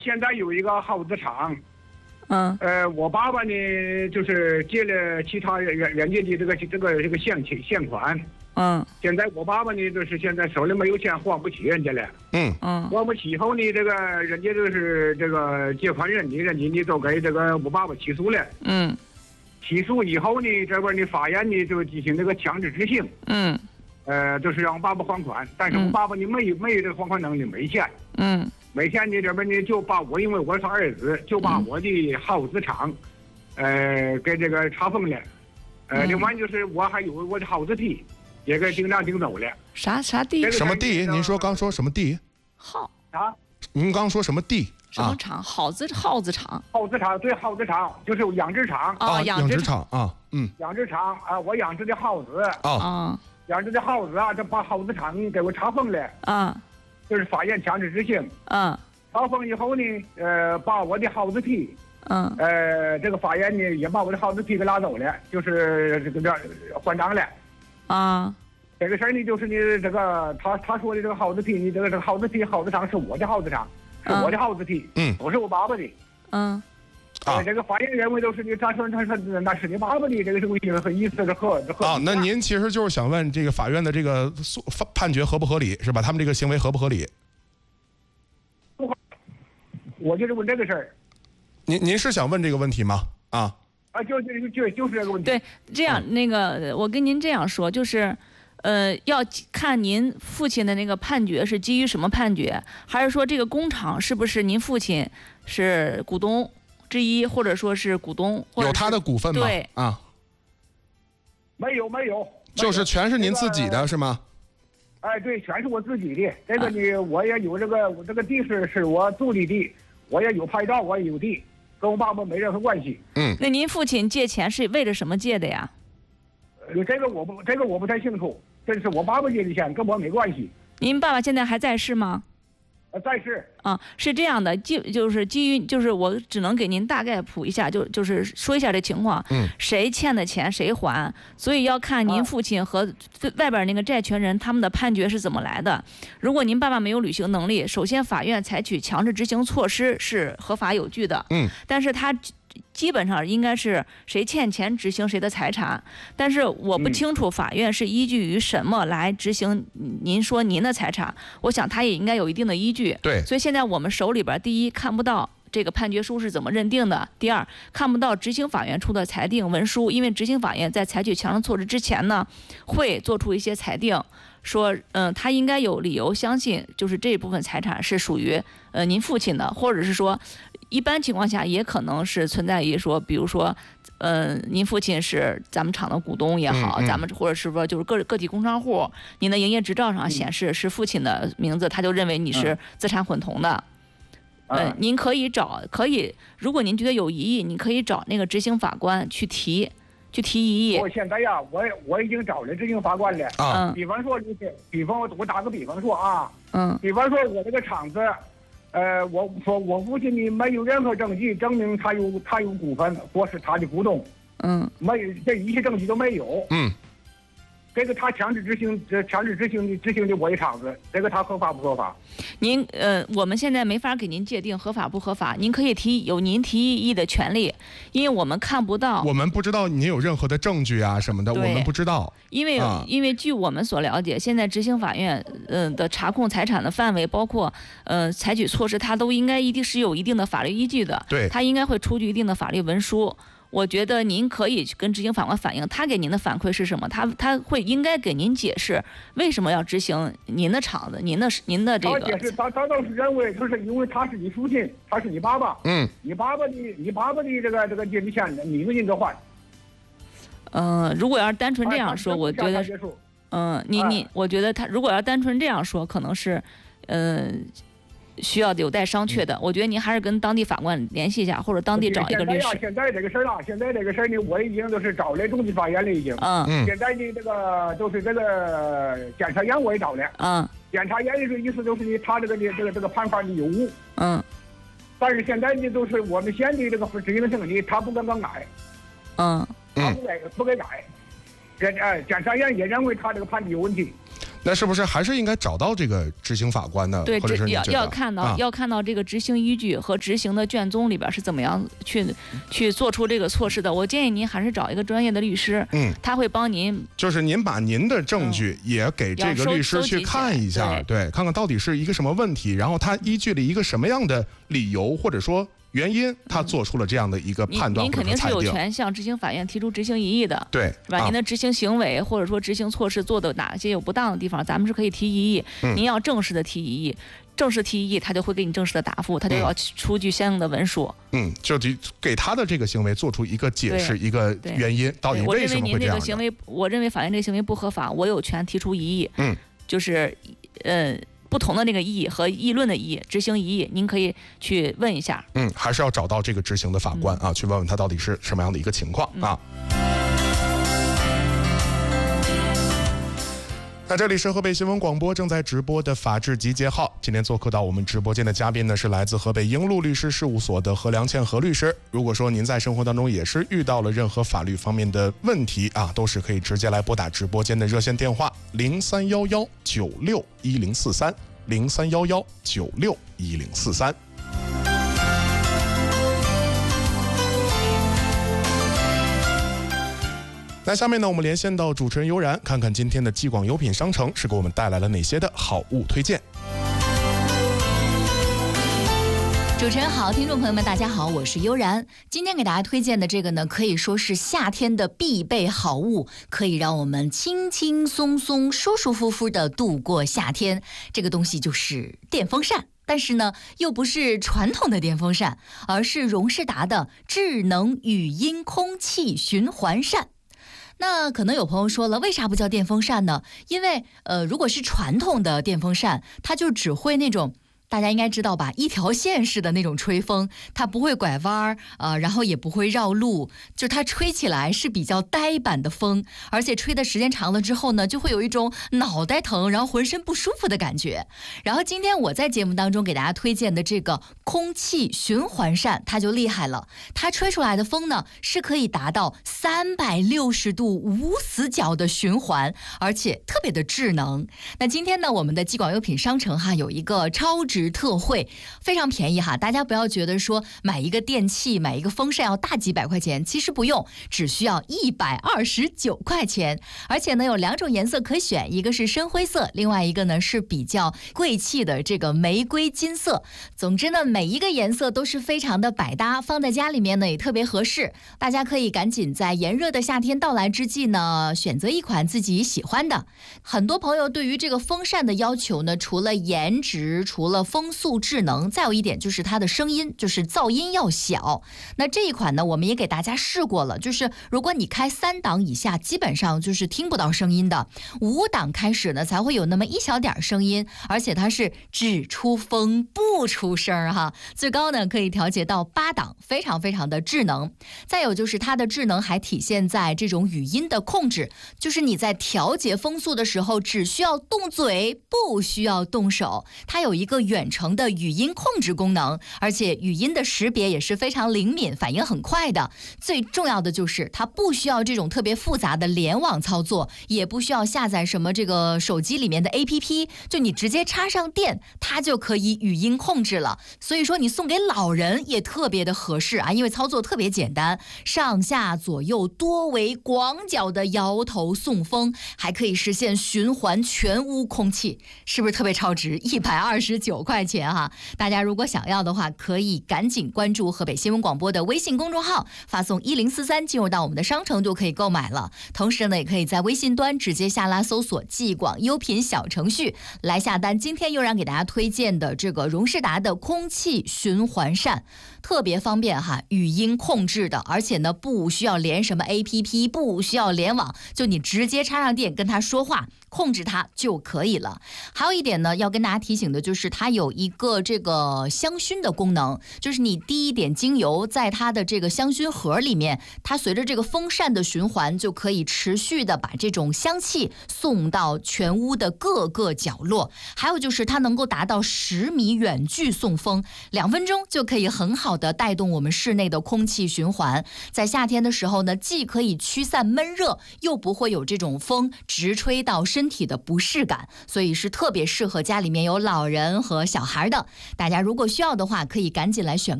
现在有一个耗子厂。我爸爸呢，就是借了其他人家的这个现款。现在我爸爸呢，就是现在手里没有钱，还不起人家了。还不起以后呢，这个人家就是这个借款人呢都给这个我爸爸起诉了。起诉以后呢，这边呢法院呢就进行这个强制执行。就是让我爸爸还款，但是我爸爸呢没有这个还款能力，没钱。没钱呢，这边呢就把我，因为我是儿子，就把我的耗子厂，给这个查封了。另外就是我还有我的耗子地，也给警察领走了。 啥地？ 什么地？您说刚说什么地？您刚说什么地？ 什么厂？耗子厂。 耗子厂，对，耗子厂就是养殖场。 养殖场啊， 养殖场啊，我养殖的耗子。养殖的耗子啊，这把耗子厂给我查封了。就是法院强制执行。查封以后呢，把我的耗子皮，这个法院呢也把我的耗子皮给拿走了，就是这个还账了。这个事儿呢，就是你这个他说的这个耗子皮，你这个耗子皮耗子厂是我的耗子厂，是我的耗子皮，不是我爸爸的。这个法院认为都是你，他说那是你爸爸的，这个是意思是和。 那您其实就是想问这个法院的这个判决合不合理，是吧？他们这个行为合不合理？ 我就是问这个事儿。 您是想问这个问题吗？ 就是这个问题。 对，这样那个我跟您这样说，就是要看您父亲的那个判决是基于什么判决，还是说这个工厂是不是您父亲是股东之一，或者说是股东，或者有他的股份吗？ 对没有， 就是全是您自己的，是吗？ 对，全是我自己的。这个呢，我也有我这个地是我租的地，我也有牌照，我也有地，跟我爸爸没任何关系。 那您父亲借钱是为了什么借的呀？ 这个我不太清楚，这是我爸爸借的钱，跟我没关系。 您爸爸现在还在世吗？ 在世。 是这样的，就是基于就是我只能给您大概谱一下，就是说一下这情况。谁欠的钱谁还，所以要看您父亲和外边那个债权人他们的判决是怎么来的。如果您爸爸没有履行能力，首先法院采取强制执行措施是合法有据的。但是他基本上应该是谁欠钱执行谁的财产，但是我不清楚法院是依据于什么来执行您说您的财产，我想他也应该有一定的依据。 对， 所以现在我们手里边第一看不到这个判决书是怎么认定的，第二看不到执行法院出的裁定文书，因为执行法院在采取强制措施之前呢，会做出一些裁定，说他应该有理由相信就是这部分财产是属于您父亲的，或者是说一般情况下也可能是存在于说，比如说您父亲是咱们厂的股东也好，咱们或者是说就是个体工商户，您的营业执照上显示是父亲的名字，他就认为你是资产混同的。您可以如果您觉得有疑义，你可以找那个执行法官去提异议。 我现在呀，我已经找了执行法官了。比方说我打个比方说啊，比方说我这个厂子，我说我父亲呢没有任何证据证明他有股份或是他的股东，没有，这一切证据都没有。这个他强制执行的我的厂子，这个他合法不合法？ 您我们现在没法给您界定合法不合法，您可以有您提异议的权利，因为我们看不到， 我们不知道您有任何的证据啊什么的，我们不知道。因为据我们所了解，现在执行法院的查控财产的范围，包括采取措施，它都应该一定是有一定的法律依据的。 对， 它应该会出具一定的法律文书。我觉得您可以跟执行法官反映，他给您的反馈是什么？他会应该给您解释为什么要执行您的厂子，您的这个。 他解释，他倒是认为，就是因为他是你父亲，他是你爸爸，你爸爸的这个借的钱，你们应该还。 如果要是单纯这样说，我觉得，我觉得他如果要单纯这样说，可能是，需要有待商榷的。我觉得您还是跟当地法官联系一下，或者当地找一个律师。 现在这个事儿呢，我已经都是找了中级法院了，已经。现在呢，这个都是这个检察院我也找了。检察院的意思就是呢，他这个判罚的有误。但是现在呢，都是我们县的这个执行审理，他不敢改。他不给改。检察院也认为他这个判决有问题。 那是不是还是应该找到这个执行法官呢？ 对， 或者是要看到这个执行依据和执行的卷宗里边是怎么样去做出这个措施的。我建议您还是找一个专业的律师，他会帮您， 就是您把您的证据也给这个律师去看一下，对，看看到底是一个什么问题，然后他依据了一个什么样的理由或者说原因，他做出了这样的一个判断。 您肯定是有权向执行法院提出执行异议的， 对， 是吧？您的执行行为或者说执行措施做的哪些有不当的地方，咱们是可以提异议。您要正式的提异议，正式提异议，他就会给你正式的答复，他就要出具相应的文书。 就给他的这个行为做出一个解释，一个原因，到底为什么会这样的？ 我认为法院这个行为不合法，我有权提出异议。就是不同的那个异议和议论的异议，执行异议，您可以去问一下。 还是要找到这个执行的法官啊，去问问他到底是什么样的一个情况啊。那这里是河北新闻广播正在直播的法治集结号，今天做客到我们直播间的嘉宾呢是来自河北英路律师事务所的何良倩何律师。如果说您在生活当中也是遇到了任何法律方面的问题啊，都是可以直接来拨打直播间的热线电话03119610430311961043。那下面呢，我们连线到主持人悠然，看看今天的继广优品商城是给我们带来了哪些的好物推荐。 主持人好，听众朋友们大家好，我是悠然。今天给大家推荐的这个呢，可以说是夏天的必备好物，可以让我们轻轻松松舒舒服服的度过夏天。这个东西就是电风扇，但是呢又不是传统的电风扇，而是荣仕达的智能语音空气循环扇。那可能有朋友说了，为啥不叫电风扇呢？因为如果是传统的电风扇，它就只会那种大家应该知道吧，一条线式的那种吹风，它不会拐弯然后也不会绕路，就它吹起来是比较呆板的风，而且吹的时间长了之后呢，就会有一种脑袋疼，然后浑身不舒服的感觉。然后今天我在节目当中给大家推荐的这个空气循环扇，它就厉害了，它吹出来的风呢是可以达到360度无死角的循环，而且特别的智能。那今天呢，我们的继广优品商城有一个超值特惠，非常便宜大家不要觉得说买一个电器买一个风扇要大几百块钱，其实不用，只需要129块钱，而且呢有2种颜色可选，一个是深灰色，另外一个呢是比较贵气的这个玫瑰金色。总之呢每一个颜色都是非常的百搭，放在家里面呢也特别合适，大家可以赶紧在炎热的夏天到来之际呢选择一款自己喜欢的。很多朋友对于这个风扇的要求呢，除了颜值，除了风速智能，再有一点就是它的声音，就是噪音要小。那这一款呢我们也给大家试过了，就是如果你开3档以下基本上就是听不到声音的，5档开始呢才会有那么一小点声音，而且它是只出风不出声最高呢可以调节到8档，非常非常的智能。再有就是它的智能还体现在这种语音的控制，就是你在调节风速的时候只需要动嘴，不需要动手，它有一个远程的语音控制功能，而且语音的识别也是非常灵敏，反应很快的。最重要的就是它不需要这种特别复杂的联网操作，也不需要下载什么这个手机里面的 APP， 就你直接插上电，它就可以语音控制了。所以说你送给老人也特别的合适因为操作特别简单，上下左右多维广角的摇头送风，还可以实现循环全屋空气，是不是特别超值？129块钱大家如果想要的话，可以赶紧关注河北新闻广播的微信公众号，发送1043进入到我们的商城就可以购买了。同时呢，也可以在微信端直接下拉搜索继广优品小程序来下单。今天悠然给大家推荐的这个荣仕达的空气循环扇，特别方便语音控制的，而且呢不需要连什么 APP， 不需要联网，就你直接插上电跟它说话，控制它就可以了。还有一点呢要跟大家提醒的就是它有一个这个香薰的功能，就是你滴一点精油在它的这个香薰盒里面，它随着这个风扇的循环就可以持续的把这种香气送到全屋的各个角落。还有就是它能够达到10米远距送风，2分钟就可以很好的带动我们室内的空气循环。在夏天的时候呢，既可以驱散闷热，又不会有这种风直吹到身身体的不适感，所以是特别适合家里面有老人和小孩的。大家如果需要的话，可以赶紧来选。